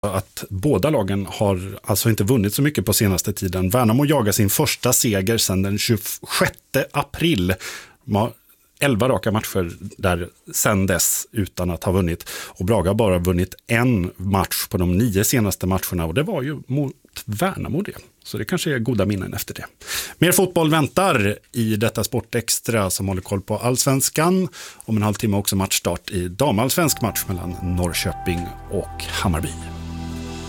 att båda lagen har alltså inte vunnit så mycket på senaste tiden. Värnamo jagar sin första seger sedan den 26 april. De har 11 raka matcher där sedan dess utan att ha vunnit. Och Braga har bara vunnit en match på de 9 senaste matcherna och det var ju mot Värnamo det. Så det kanske är goda minnen efter det. Mer fotboll väntar i detta Sportextra som håller koll på Allsvenskan. Om en halvtimme också matchstart i damallsvensk match mellan Norrköping och Hammarby.